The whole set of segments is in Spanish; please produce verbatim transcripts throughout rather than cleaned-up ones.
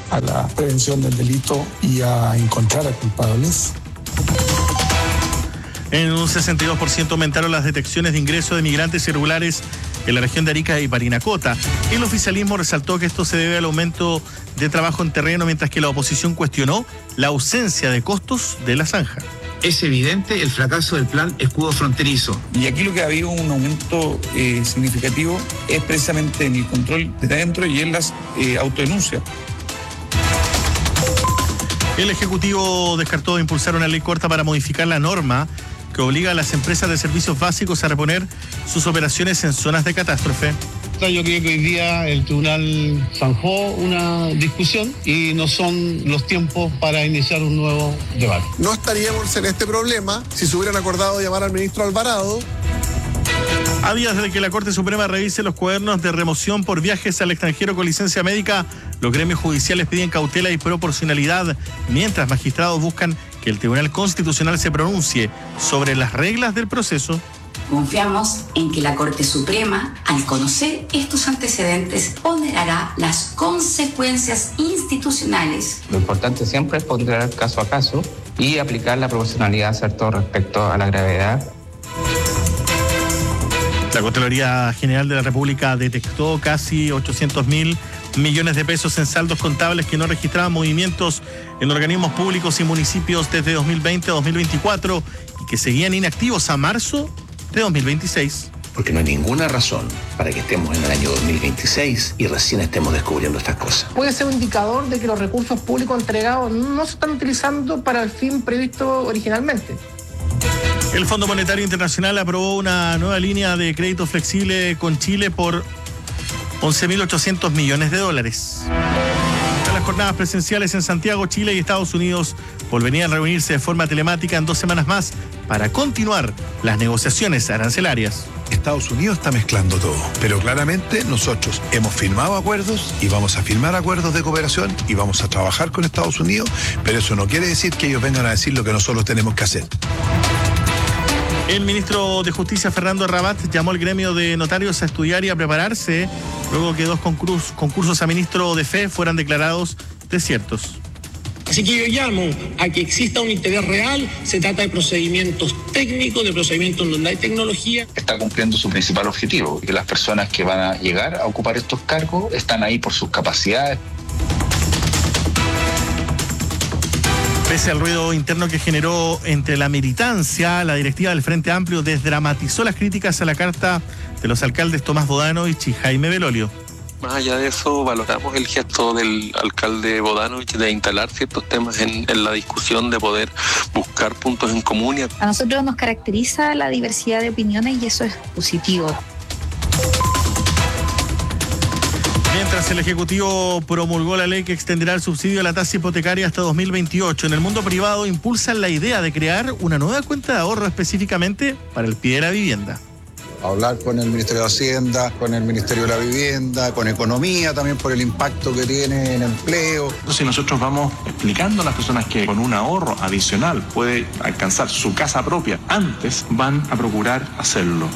a la prevención del delito y a encontrar a culpables. En un sesenta y dos por ciento aumentaron las detecciones de ingreso de migrantes irregulares en la región de Arica y Parinacota. El oficialismo resaltó que esto se debe al aumento de trabajo en terreno, mientras que la oposición cuestionó la ausencia de costos de la zanja. Es evidente el fracaso del plan escudo fronterizo. Y aquí lo que ha habido un aumento eh, significativo es precisamente en el control de adentro y en las eh, autodenuncias. El Ejecutivo descartó impulsar una ley corta para modificar la norma que obliga a las empresas de servicios básicos a reponer sus operaciones en zonas de catástrofe. Yo creo que hoy día el tribunal zanjó una discusión y no son los tiempos para iniciar un nuevo debate. No estaríamos en este problema si se hubieran acordado llamar al ministro Alvarado. A días de que la Corte Suprema revise los cuadernos de remoción por viajes al extranjero con licencia médica, los gremios judiciales piden cautela y proporcionalidad, mientras magistrados buscan que el Tribunal Constitucional se pronuncie sobre las reglas del proceso. Confiamos en que la Corte Suprema, al conocer estos antecedentes, ponderará las consecuencias institucionales. Lo importante siempre es ponderar caso a caso y aplicar la proporcionalidad, ¿cierto?, respecto a la gravedad. La Contraloría General de la República detectó casi ochocientos mil millones de pesos en saldos contables que no registraban movimientos en organismos públicos y municipios desde dos mil veinte a dos mil veinticuatro y que seguían inactivos a marzo de dos mil veintiséis. Porque no hay ninguna razón para que estemos en el año dos mil veintiséis y recién estemos descubriendo estas cosas. Puede ser un indicador de que los recursos públicos entregados no se están utilizando para el fin previsto originalmente. El Fondo Monetario Internacional aprobó una nueva línea de crédito flexible con Chile por once mil ochocientos millones de dólares. Las jornadas presenciales en Santiago, Chile y Estados Unidos volverían a reunirse de forma telemática en dos semanas más para continuar las negociaciones arancelarias. Estados Unidos está mezclando todo, pero claramente nosotros hemos firmado acuerdos y vamos a firmar acuerdos de cooperación y vamos a trabajar con Estados Unidos, pero eso no quiere decir que ellos vengan a decir lo que nosotros tenemos que hacer. El ministro de Justicia, Fernando Rabat, llamó al gremio de notarios a estudiar y a prepararse luego que dos concursos, concursos a ministro de fe fueran declarados desiertos. Así que yo llamo a que exista un interés real, se trata de procedimientos técnicos, de procedimientos donde hay tecnología. Está cumpliendo su principal objetivo, que las personas que van a llegar a ocupar estos cargos están ahí por sus capacidades. Pese al ruido interno que generó entre la militancia, la directiva del Frente Amplio desdramatizó las críticas a la carta de los alcaldes Tomás Bodanovich y Jaime Belolio. Más allá de eso, valoramos el gesto del alcalde Bodanovich de instalar ciertos temas en, en la discusión, de poder buscar puntos en común. A nosotros nos caracteriza la diversidad de opiniones y eso es positivo. Mientras el Ejecutivo promulgó la ley que extenderá el subsidio a la tasa hipotecaria hasta dos mil veintiocho, en el mundo privado impulsan la idea de crear una nueva cuenta de ahorro específicamente para el pie de la vivienda. Hablar con el Ministerio de Hacienda, con el Ministerio de la Vivienda, con Economía también por el impacto que tiene en empleo. Entonces nosotros vamos explicando a las personas que con un ahorro adicional puede alcanzar su casa propia, antes van a procurar hacerlo.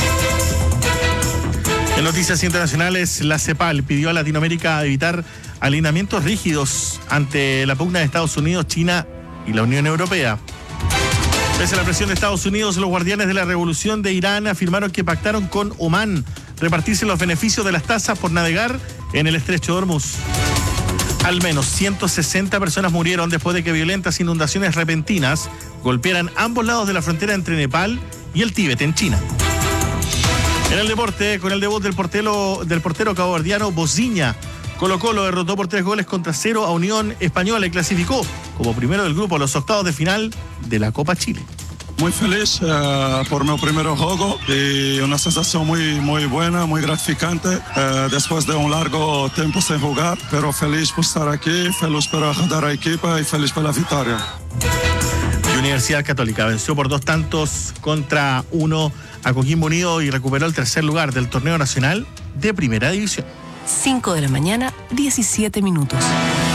En noticias internacionales, la CEPAL pidió a Latinoamérica evitar alineamientos rígidos ante la pugna de Estados Unidos, China y la Unión Europea. Pese a la presión de Estados Unidos, los guardianes de la revolución de Irán afirmaron que pactaron con Omán repartirse los beneficios de las tasas por navegar en el estrecho de Hormuz. Al menos ciento sesenta personas murieron después de que violentas inundaciones repentinas golpearan ambos lados de la frontera entre Nepal y el Tíbet en China. En el deporte, con el debut del portero, del portero caboverdiano Bociña, Colo-Colo derrotó por tres goles contra cero a Unión Española y clasificó como primero del grupo a los octavos de final de la Copa Chile. Muy feliz uh, por mi primer juego y una sensación muy, muy buena, muy gratificante uh, después de un largo tiempo sin jugar, pero feliz por estar aquí, feliz por ayudar a la equipa y feliz por la victoria. Universidad Católica venció por dos tantos contra uno a Coquimbo Unido y recuperó el tercer lugar del torneo nacional de Primera División. cinco de la mañana, diecisiete minutos.